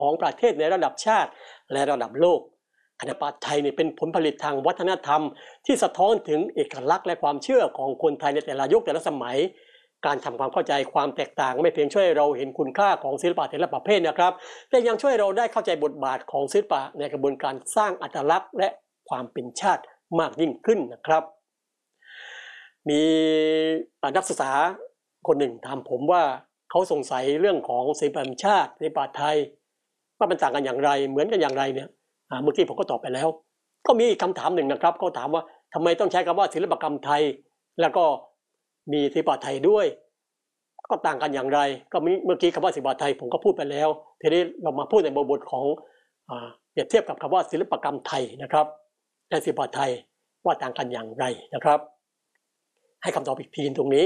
ของประเทศในระดับชาติและระดับโลกศิลปะไทยเป็นผลผลิตทางวัฒนธรรมที่สะท้อนถึงเอกลักษณ์และความเชื่อของคนไทยในแต่ละยุคแต่ละสมัยการทำความเข้าใจความแตกต่างไม่เพียงช่วยเราเห็นคุณค่าของศิลปะแต่ละประเภทนะครับแต่ยังช่วยเราได้เข้าใจบทบาทของศิลปะในกระบวนการสร้างอัตลักษณ์และความเป็นชาติมากยิ่งขึ้นนะครับมีนักศึกษาคนหนึ่งถามผมว่าเขาสงสัยเรื่องของศิลปะชาติศิลปะไทยว่ามันต่างกันอย่างไรเหมือนกันอย่างไรเนี่ยเมื่อกี้ผมก็ตอบไปแล้วก็มีอีกคำถามหนึ่งนะครับเขาถามว่าทำไมต้องใช้คำว่าศิลปกรรมไทยแล้วก็มีศิลปะไทยด้วยก็ต่างกันอย่างไรก็เมื่อกี้คำว่าศิลปะไทยผมก็พูดไปแล้วทีนี้เรามาพูดในบทของเปรียบเทียบกับคำว่าศิลปกรรมไทยนะครับและศิลปะไทยว่าต่างกันอย่างไรนะครับให้คำตอบอีกทีตรงนี้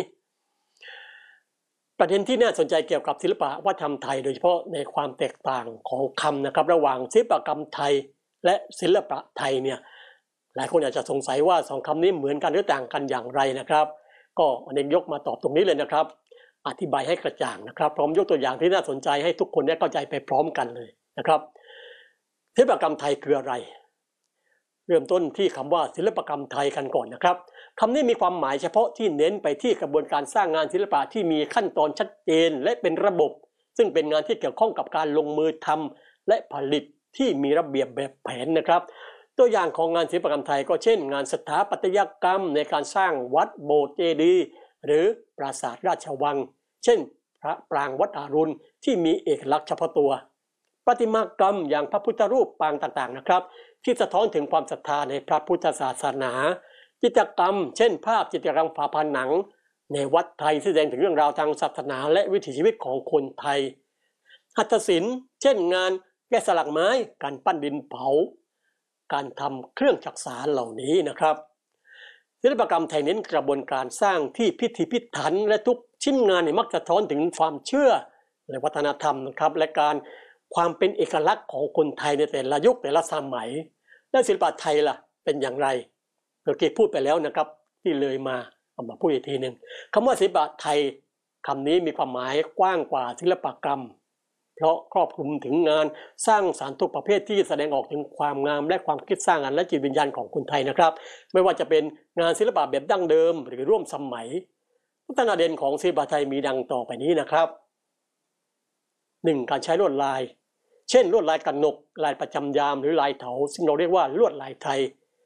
ประเด็นที่น่าสนใจเกี่ยวกับศิลปะวัฒนธรรมไทยโดยเฉพาะในความแตกต่างของคำนะครับระหว่างศิลปกรรมไทยและศิลปะไทยเนี่ยหลายคนอาจจะสงสัยว่าสองคำนี้เหมือนกันหรือต่างกันอย่างไรนะครับก็อันนี้ยกมาตอบตรงนี้เลยนะครับอธิบายให้กระจ่างนะครับพร้อมยกตัวอย่างที่น่าสนใจให้ทุกคนได้เข้าใจไปพร้อมกันเลยนะครับศิลปกรรมไทยคืออะไรเริ่มต้นที่คำว่าศิลปกรรมไทยกันก่อนนะครับคำนี้มีความหมายเฉพาะที่เน้นไปที่กระบวนการสร้างงานศิลปะที่มีขั้นตอนชัดเจนและเป็นระบบซึ่งเป็นงานที่เกี่ยวข้องกับการลงมือทำและผลิตที่มีระเบียบแบบแผนนะครับตัวอย่างของงานศิลปกรรมไทยก็เช่นงานสถาปัตยกรรมในการสร้างวัดโบสถ์เจดีย์หรือปราสาทราชวังเช่นพระปรางวัดอรุณที่มีเอกลักษณ์เฉพาะตัวประติมากรรมอย่างพระพุทธรูปปางต่างๆนะครับที่สะท้อนถึงความศรัทธาในพระพุทธศาสนาจิตรกรรมเช่นภาพจิตรกรรมฝาผนังในวัดไทยแสดงถึงเรื่องราวทางศาสนาและวิถีชีวิตของคนไทยหัตถศิลป์เช่นงานแกะสลักไม้การปั้นดินเผาการทำเครื่องจักสานเหล่านี้นะครับศิลปกรรมไทยเน้นกระบวนการสร้างที่พิถีพิถันและทุกชิ้นงานมักสะท้อนถึงความเชื่อและวัฒนธรรมนะครับและความเป็นเอกลักษณ์ของคนไทยในแต่ละยุคแต่ละสมัยและศิลปะไทยล่ะเป็นอย่างไรเมื่อกี้พูดไปแล้วนะครับที่เลยมาเอามาพูดอีกทีหนึ่งคำว่าศิลปะไทยคำนี้มีความหมายกว้างกว่าศิลปกรรมเพราะครอบคลุมถึงงานสร้างสรรค์ทุกประเภทที่แสดงออกถึงความงามและความคิดสร้างสรรค์และจิตวิญญาณของคนไทยนะครับไม่ว่าจะเป็นงานศิลปะแบบดั้งเดิมหรือร่วมสมัยลักษณะเด่นของศิลปะไทยมีดังต่อไปนี้นะครับ 1. การใช้ลวดลายเช่นลวดลายกนกลายประจำยามหรือลายเถาซึ่งเราเรียกว่าลวดลายไทย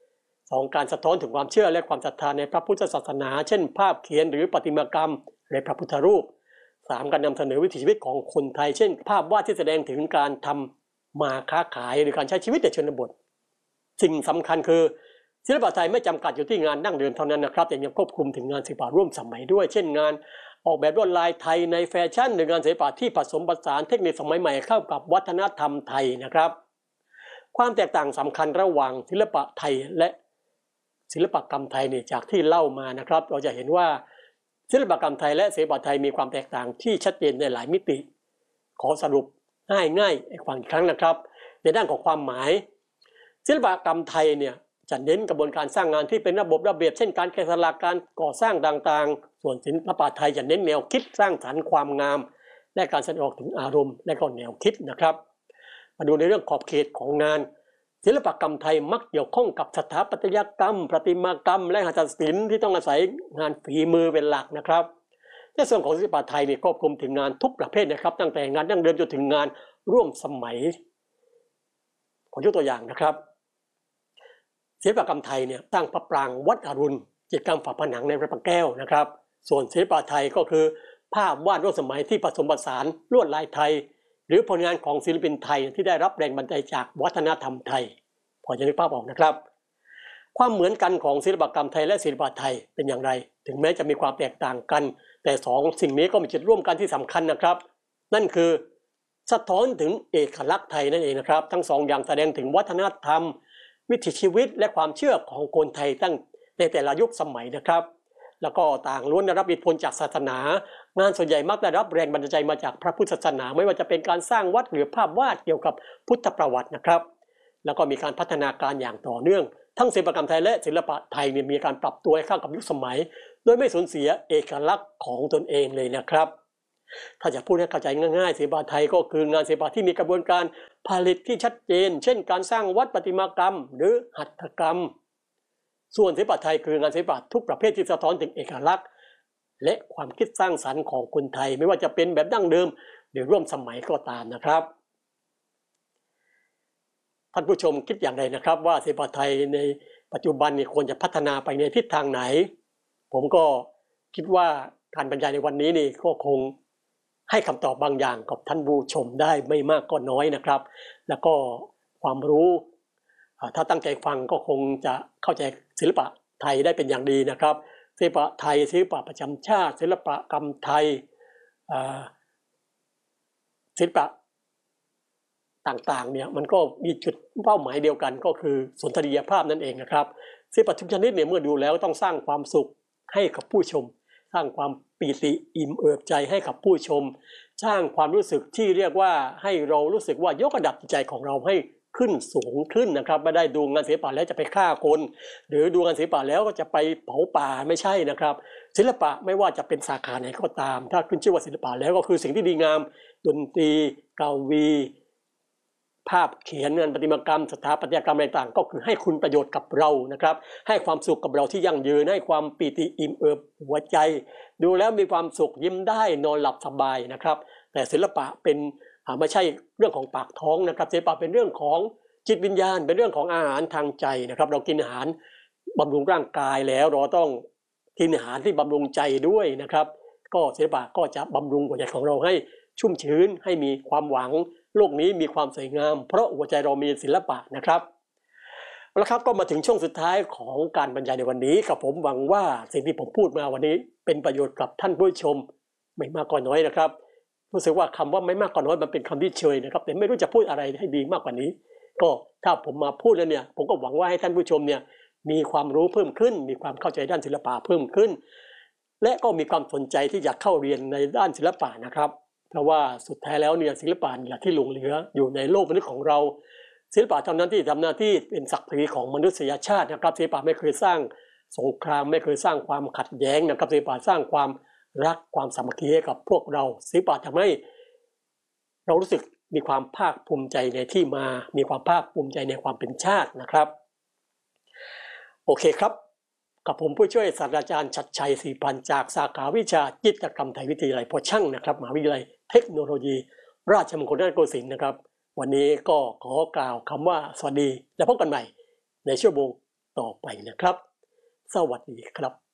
2. การสะท้อนถึงความเชื่อและความศรัทธาในพระพุทธศาสนาเช่นภาพเขียนหรือประติมากรรมในพระพุทธรูป 3. การนำเสนอวิถีชีวิตของคนไทยเช่นภาพวาดที่แสดงถึงการทำมาค้าขายหรือการใช้ชีวิตในชนบทสิ่งสำคัญคือศิลปะไทยไม่จำกัดอยู่ที่งานดั้งเดิมเท่านั้นนะครับแต่ยังควบคุมถึงงานศิลปะร่วมสมัยด้วยเช่นงานออกแบบลวดลายไทยในแฟชั่นหรืองานศิลปะที่ผสมผสานเทคนิคสมัยใหม่เข้ากับวัฒนธรรมไทยนะครับความแตกต่างสำคัญระหว่างศิลปะไทยและศิลปกรรมไทยเนี่ยจากที่เล่ามานะครับเราจะเห็นว่าศิลปกรรมไทยและศิลปะไทยมีความแตกต่างที่ชัดเจนในหลายมิติขอสรุปง่ายๆฟังอีกครั้งนะครับในด้านของความหมายศิลปกรรมไทยเนี่ยจะเน้นกระบวนการสร้างงานที่เป็นระบบระเบียบเช่นการแกะสลักการก่อสร้างต่างๆส่วนศิลปะไทยจะเน้นแนวคิดสร้างสรรค์ความงามและการแสดงออกถึงอารมณ์และก็แนวคิดนะครับมาดูในเรื่องขอบเขตของงานศิลปกรรมไทยมักเกี่ยวข้องกับสถาปัตยกรรมประติมากรรมและหัตถศิลป์ที่ต้องอาศัยงานฝีมือเป็นหลักนะครับในส่วนของศิลปะไทยนี่ครอบคลุมถึงงานทุกประเภทนะครับตั้งแต่งานดั้งเดิมจนถึงงานร่วมสมัยขอยกตัวอย่างนะครับศิลปกรรมไทยเนี่ยสร้างพระปรางวัดอรุณกิจกรรมฝาผนังในพระปรางแก้วนะครับส่วนศิลปะไทยก็คือภาพวาดร่วมสมัยที่ผสมผสานลวดลายไทยหรือผลงานของศิลปินไทยที่ได้รับแรงบันดาลใจจากวัฒนธรรมไทยพอจะนึกภาพออกนะครับความเหมือนกันของศิลปกรรมไทยและศิลปะไทยเป็นอย่างไรถึงแม้จะมีความแตกต่างกันแต่สองสิ่งนี้ก็มีจุดร่วมกันที่สำคัญนะครับนั่นคือสะท้อนถึงเอกลักษณ์ไทยนั่นเองนะครับทั้งสองอย่างแสดงถึงวัฒนธรรมวิถีชีวิตและความเชื่อของคนไทยตั้งในแต่ละยุคสมัยนะครับแล้วก็ต่างล้วนได้รับอิทธิพลจากศาสนางานส่วนใหญ่มักได้รับแรงบันดาลใจมาจากพระพุทธศาสนาไม่ว่าจะเป็นการสร้างวัดหรือภาพวาดเกี่ยวกับพุทธประวัตินะครับแล้วก็มีการพัฒนาการอย่างต่อเนื่องทั้งศิลปกรรมไทยและศิลปะไทยมีการปรับตัวให้เข้ากับยุคสมัยโดยไม่สูญเสียเอกลักษณ์ของตนเองเลยนะครับถ้าจะพูดให้เข้าใจง่ายๆศิลปะไทยก็คืองานศิลปะที่มีกระบวนการผลิตที่ชัดเจนเช่นการสร้างวัดประติมากรรมหรือหัตถกรรมส่วนศิลปะไทยคืองานศิลปะทุกประเภทที่สะท้อนถึงเอกลักษณ์และความคิดสร้างสรรค์ของคนไทยไม่ว่าจะเป็นแบบดั้งเดิมหรือร่วมสมัยก็ตามนะครับท่านผู้ชมคิดอย่างไรนะครับว่าศิลปะไทยในปัจจุบันนี้ควรจะพัฒนาไปในทิศทางไหนผมก็คิดว่าการบรรยายในวันนี้นี่ก็คงให้คำตอบบางอย่างกับท่านผู้ชมได้ไม่มากก็น้อยนะครับแล้วก็ความรู้ถ้าตั้งใจฟังก็คงจะเข้าใจศิลปะไทยได้เป็นอย่างดีนะครับศิลปะไทยศิลปะประจำชาติศิลปกรรมไทยศิลปะต่างๆเนี่ยมันก็มีจุดเป้าหมายเดียวกันก็คือสุนทรียภาพนั่นเองนะครับศิลปะทุกชนิดเนี่ยเมื่อดูแล้วต้องสร้างความสุขให้กับผู้ชมสร้างความปีติอิ่มเอิบใจให้กับผู้ชมสร้างความรู้สึกที่เรียกว่าให้เรารู้สึกว่ายกระดับจิตใจของเราให้ขึ้นสูงขึ้นนะครับไม่ได้ดูงานศิลปะแล้วจะไปฆ่าคนหรือดูงานศิลปะแล้วก็จะไปเผาป่าไม่ใช่นะครับศิลปะไม่ว่าจะเป็นสาขาไหนก็ตามถ้าขึ้นชื่อว่าศิลปะแล้วก็คือสิ่งที่ดีงามดนตรีกวีภาพเขียนงานประติมากรรมสถาปัตยกรรมอะไรต่างก็คือให้คุณประโยชน์กับเรานะครับให้ความสุขกับเราที่ยั่งยืนให้ความปีติอิ่มเอิบหัวใจดูแล้วมีความสุขยิ้มได้นอนหลับสบายนะครับแต่ศิลปะเป็นไม่ใช่เรื่องของปากท้องนะครับศิลปะเป็นเรื่องของจิตวิญญาณเป็นเรื่องของอาหารทางใจนะครับเรากินอาหารบำรุงร่างกายแล้วเราต้องกินอาหารที่บำรุงใจด้วยนะครับก็ศิลปะก็จะบำรุงหัวใจของเราให้ชุ่มชื้นให้มีความหวังโลกนี้มีความสวยงามเพราะหัวใจเรามีศิลปะนะครับแล้วครับก็มาถึงช่วงสุดท้ายของการบรรยายในวันนี้ครับผมหวังว่าสิ่งที่ผมพูดมาวันนี้เป็นประโยชน์กับท่านผู้ชมไม่มากก็น้อยนะครับรู้สึกว่าคำว่าไม่มากก็น้อยมันเป็นคำที่เชยนะครับแต่ไม่รู้จะพูดอะไรให้ดีมากกว่านี้ก็ถ้าผมมาพูดแล้วเนี่ยผมก็หวังว่าให้ท่านผู้ชมเนี่ยมีความรู้เพิ่มขึ้นมีความเข้าใจด้านศิลปะเพิ่มขึ้นและก็มีความสนใจที่จะเข้าเรียนในด้านศิลปะนะครับเพราะว่าสุดท้ายแล้วเนี่ยศิลปะนี่แหละที่หลงเหลืออยู่ในโลกมนุษย์ของเราศิลปะเท่านั้นที่ทำหน้าที่เป็นศักดิ์ศรีของมนุษยชาตินะครับศิลปะไม่เคยสร้างสงครามไม่เคยสร้างความขัดแย้งนะครับศิลปะสร้างความรักความสามัคคีให้กับพวกเราศิลปะทำให้เรารู้สึกมีความภาคภูมิใจในที่มามีความภาคภูมิใจในความเป็นชาตินะครับโอเคครับกับผมผู้ช่วยศาสตราจารย์ชัดชัยศรีพันธ์จากสาขาวิชาจิตรกรรมไทยวิทยาลัยพอชั่งนะครับมหาวิทยาลัยเทคโนโลยีราชมงคลนครโกสินทร์นะครับวันนี้ก็ขอกล่าวคำว่าสวัสดีและพบกันใหม่ในชั่วโมงต่อไปนะครับสวัสดีครับ